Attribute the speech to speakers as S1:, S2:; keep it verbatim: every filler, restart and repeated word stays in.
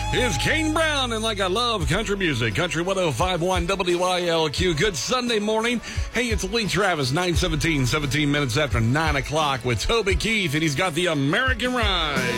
S1: It's Kane Brown, and like I love country music, Country one oh five point one W I L Q. Good Sunday morning. Hey, it's Lee Travis, nine seventeen, seventeen minutes after nine o'clock with Toby Keith, and he's got the American Ride.